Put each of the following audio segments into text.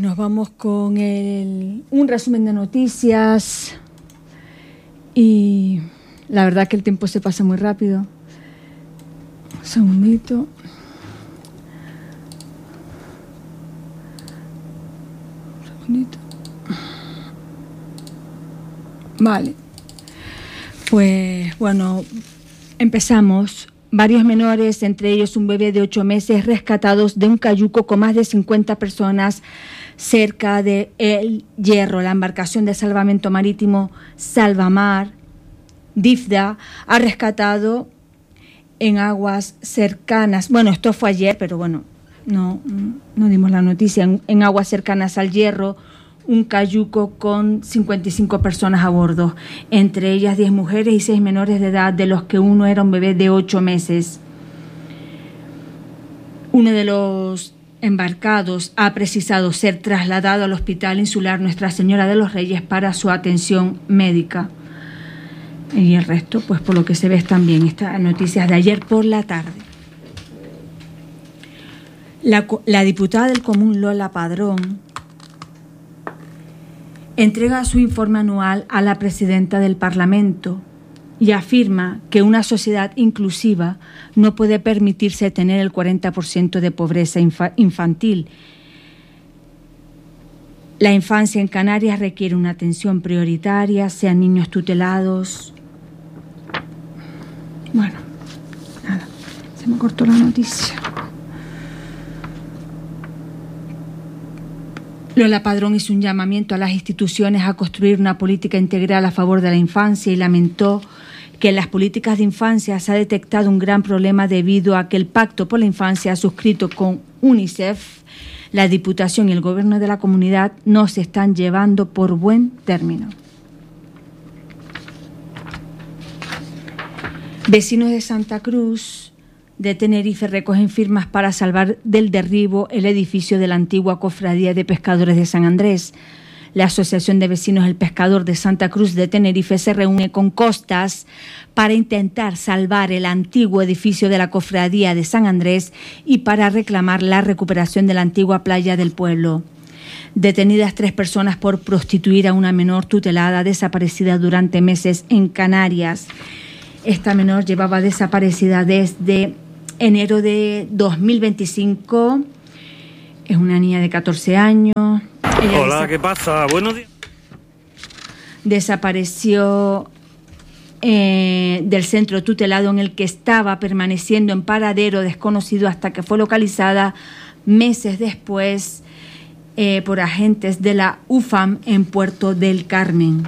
Nos vamos con un resumen de noticias y la verdad que el tiempo se pasa muy rápido. Un segundito. Un segundito. Vale. Pues bueno, empezamos. Varios menores, entre ellos un bebé de 8 meses, rescatados de un cayuco con más de 50 personas cerca de El Hierro. La embarcación de salvamento marítimo Salvamar, DIFDA, ha rescatado en aguas cercanas. Bueno, esto fue ayer, pero bueno, no dimos la noticia. En aguas cercanas al Hierro, un cayuco con 55 personas a bordo, entre ellas 10 mujeres y 6 menores de edad, de los que uno era un bebé de 8 meses. Uno de los embarcados ha precisado ser trasladado al Hospital Insular Nuestra Señora de los Reyes para su atención médica. Y el resto, pues por lo que se ve, están bien. Estas noticias de ayer por la tarde. La diputada del Común, Lola Padrón, entrega su informe anual a la presidenta del Parlamento y afirma que una sociedad inclusiva no puede permitirse tener el 40% de pobreza infantil. La infancia en Canarias requiere una atención prioritaria, sean niños tutelados. Bueno, nada, se me cortó la noticia. Lola Padrón hizo un llamamiento a las instituciones a construir una política integral a favor de la infancia y lamentó que en las políticas de infancia se ha detectado un gran problema debido a que el Pacto por la Infancia suscrito con UNICEF, la Diputación y el Gobierno de la Comunidad no se están llevando por buen término. Vecinos de Santa Cruz de Tenerife recogen firmas para salvar del derribo el edificio de la antigua Cofradía de Pescadores de San Andrés. La Asociación de Vecinos del Pescador de Santa Cruz de Tenerife se reúne con Costas para intentar salvar el antiguo edificio de la Cofradía de San Andrés y para reclamar la recuperación de la antigua playa del pueblo. Detenidas 3 personas por prostituir a una menor tutelada desaparecida durante meses en Canarias. Esta menor llevaba desaparecida desde enero de 2025. Es una niña de 14 años. Hola, ¿qué pasa? Buenos días. Desapareció del centro tutelado en el que estaba, permaneciendo en paradero desconocido hasta que fue localizada meses después por agentes de la UFAM en Puerto del Carmen.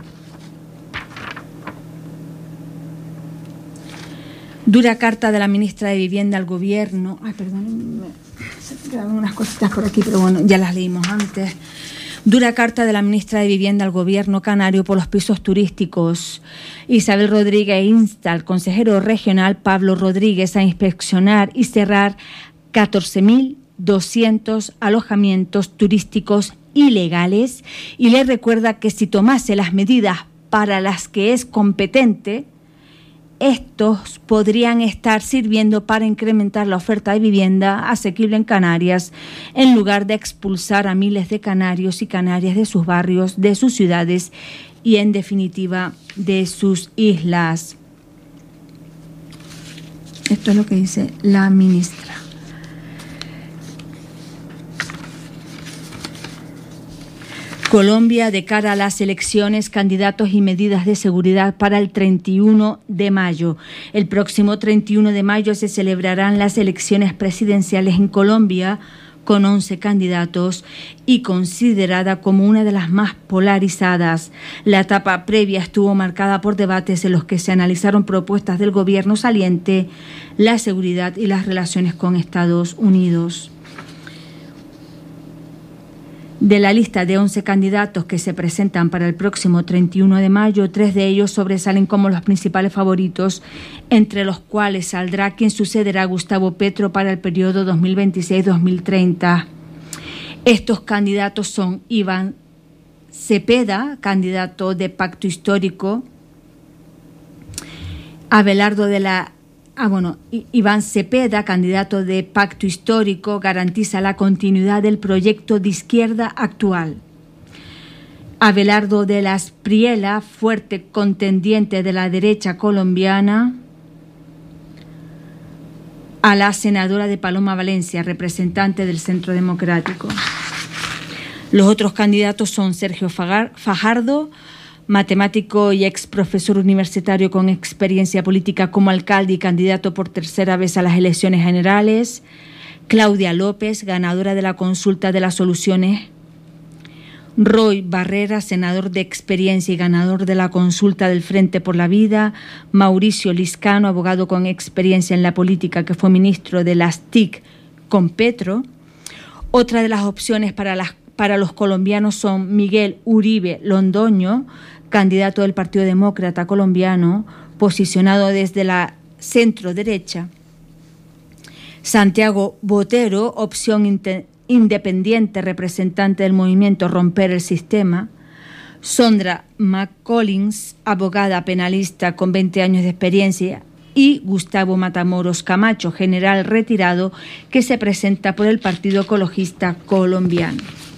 Dura carta de la ministra de Vivienda al Gobierno. Ay, perdón, se quedaron unas cositas por aquí, pero bueno, ya las leímos antes. Dura carta de la ministra de Vivienda al Gobierno canario por los pisos turísticos. Isabel Rodríguez insta al consejero regional Pablo Rodríguez a inspeccionar y cerrar 14.200 alojamientos turísticos ilegales y le recuerda que si tomase las medidas para las que es competente, estos podrían estar sirviendo para incrementar la oferta de vivienda asequible en Canarias, en lugar de expulsar a miles de canarios y canarias de sus barrios, de sus ciudades y, en definitiva, de sus islas. Esto es lo que dice la ministra. Colombia, de cara a las elecciones, candidatos y medidas de seguridad para el 31 de mayo. El próximo 31 de mayo se celebrarán las elecciones presidenciales en Colombia, con 11 candidatos y considerada como una de las más polarizadas. La etapa previa estuvo marcada por debates en los que se analizaron propuestas del gobierno saliente, la seguridad y las relaciones con Estados Unidos. De la lista de 11 candidatos que se presentan para el próximo 31 de mayo, 3 de ellos sobresalen como los principales favoritos, entre los cuales saldrá quien sucederá a Gustavo Petro para el periodo 2026-2030. Estos candidatos son Iván Cepeda, candidato de Pacto Histórico, Abelardo de la Iván Cepeda, candidato de Pacto Histórico, garantiza la continuidad del proyecto de izquierda actual. Abelardo de las Priela, fuerte contendiente de la derecha colombiana. A la senadora de Paloma Valencia, representante del Centro Democrático. Los otros candidatos son Sergio Fajardo, matemático y ex profesor universitario con experiencia política como alcalde y candidato por tercera vez a las elecciones generales. Claudia López, ganadora de la consulta de las soluciones. Roy Barrera, senador de experiencia y ganador de la consulta del Frente por la Vida. Mauricio Liscano, abogado con experiencia en la política, que fue ministro de las TIC con Petro. Otra de las opciones para los colombianos son Miguel Uribe Londoño, candidato del Partido Demócrata colombiano, posicionado desde la centro-derecha. Santiago Botero, opción independiente, representante del movimiento Romper el Sistema. Sondra McCollins, abogada penalista con 20 años de experiencia. Y Gustavo Matamoros Camacho, general retirado, que se presenta por el Partido Ecologista Colombiano.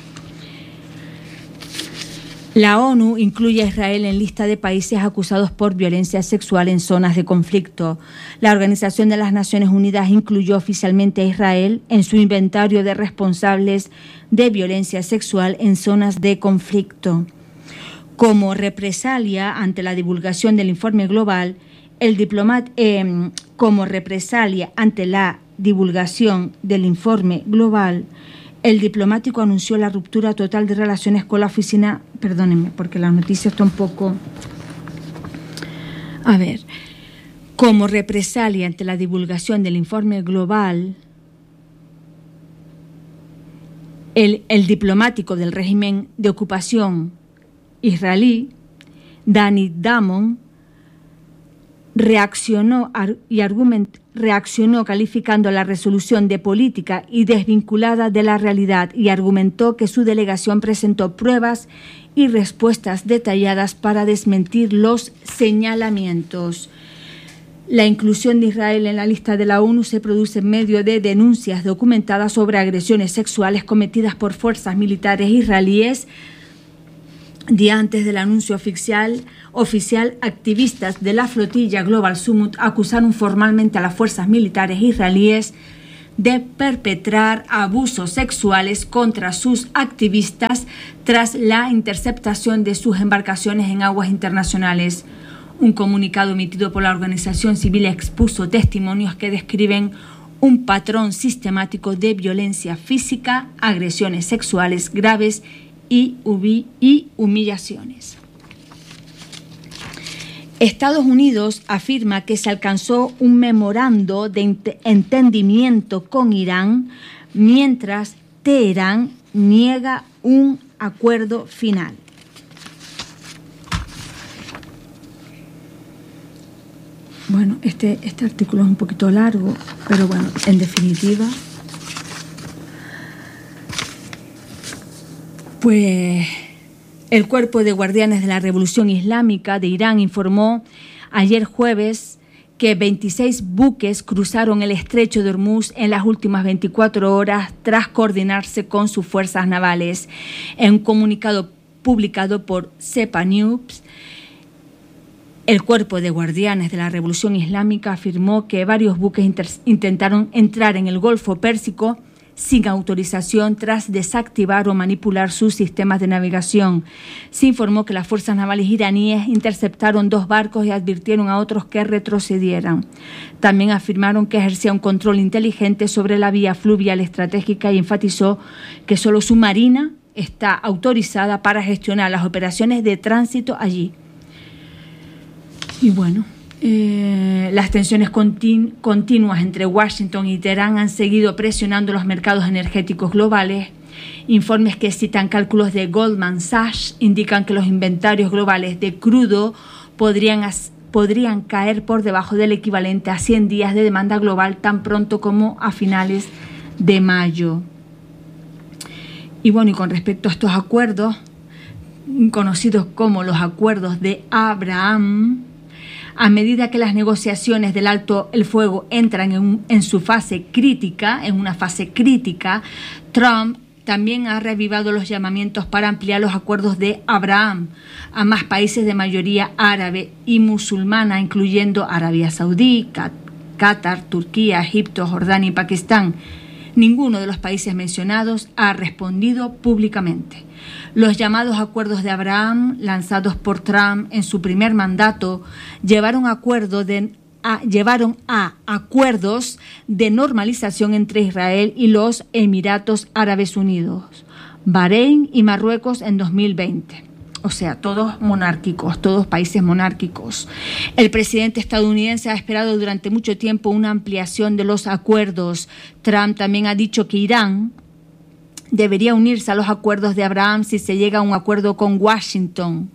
La ONU incluye a Israel en lista de países acusados por violencia sexual en zonas de conflicto. La Organización de las Naciones Unidas incluyó oficialmente a Israel en su inventario de responsables de violencia sexual en zonas de conflicto. Como represalia ante la divulgación del informe global, el diplomático anunció la ruptura total de relaciones con la oficina. Perdónenme, porque la noticia está un poco. Como represalia ante la divulgación del informe global, el diplomático del régimen de ocupación israelí, Dani Damon, reaccionó calificando la resolución de política y desvinculada de la realidad y argumentó que su delegación presentó pruebas y respuestas detalladas para desmentir los señalamientos. La inclusión de Israel en la lista de la ONU se produce en medio de denuncias documentadas sobre agresiones sexuales cometidas por fuerzas militares israelíes. Día antes del anuncio oficial, activistas de la flotilla Global Summit acusaron formalmente a las fuerzas militares israelíes de perpetrar abusos sexuales contra sus activistas tras la interceptación de sus embarcaciones en aguas internacionales. Un comunicado emitido por la organización civil expuso testimonios que describen un patrón sistemático de violencia física, agresiones sexuales graves y humillaciones. Estados Unidos afirma que se alcanzó un memorando de entendimiento con Irán, mientras Teherán niega un acuerdo final. Bueno, este artículo es un poquito largo, pero bueno, en definitiva, pues el Cuerpo de Guardianes de la Revolución Islámica de Irán informó ayer jueves que 26 buques cruzaron el estrecho de Hormuz en las últimas 24 horas tras coordinarse con sus fuerzas navales. En un comunicado publicado por Sepa News, el Cuerpo de Guardianes de la Revolución Islámica afirmó que varios buques intentaron entrar en el Golfo Pérsico sin autorización tras desactivar o manipular sus sistemas de navegación. Se informó que las fuerzas navales iraníes interceptaron 2 barcos y advirtieron a otros que retrocedieran. También afirmaron que ejercía un control inteligente sobre la vía fluvial estratégica y enfatizó que solo su marina está autorizada para gestionar las operaciones de tránsito allí. Y bueno, las tensiones continuas entre Washington y Teherán han seguido presionando los mercados energéticos globales. Informes que citan cálculos de Goldman Sachs indican que los inventarios globales de crudo podrían caer por debajo del equivalente a 100 días de demanda global tan pronto como a finales de mayo. Y bueno, y con respecto a estos acuerdos, conocidos como los acuerdos de Abraham, A medida que las negociaciones del alto el fuego entran en su fase crítica, en una fase crítica, Trump también ha reavivado los llamamientos para ampliar los acuerdos de Abraham a más países de mayoría árabe y musulmana, incluyendo Arabia Saudí, Qatar, Turquía, Egipto, Jordania y Pakistán. Ninguno de los países mencionados ha respondido públicamente. Los llamados acuerdos de Abraham, lanzados por Trump en su primer mandato, llevaron a acuerdos de normalización entre Israel y los Emiratos Árabes Unidos, Bahrein y Marruecos en 2020. O sea, todos monárquicos, todos países monárquicos. El presidente estadounidense ha esperado durante mucho tiempo una ampliación de los acuerdos. Trump también ha dicho que Irán debería unirse a los acuerdos de Abraham si se llega a un acuerdo con Washington.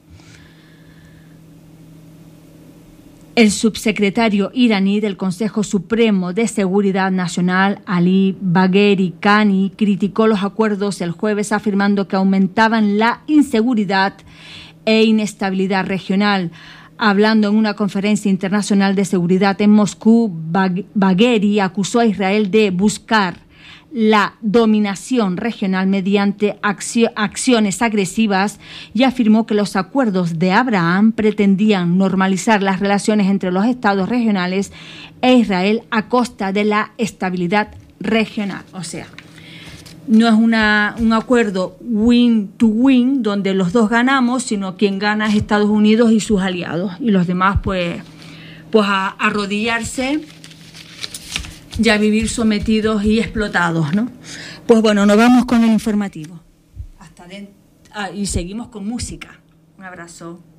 El subsecretario iraní del Consejo Supremo de Seguridad Nacional, Ali Bagheri Kani, criticó los acuerdos el jueves afirmando que aumentaban la inseguridad e inestabilidad regional. Hablando en una conferencia internacional de seguridad en Moscú, Bagheri acusó a Israel de buscar la dominación regional mediante acciones agresivas y afirmó que los acuerdos de Abraham pretendían normalizar las relaciones entre los estados regionales e Israel a costa de la estabilidad regional. O sea, no es un acuerdo win to win donde los dos ganamos, sino quien gana es Estados Unidos y sus aliados y los demás pues a arrodillarse y a vivir sometidos y explotados, ¿no? Pues bueno, nos vamos con el informativo. Y seguimos con música. Un abrazo.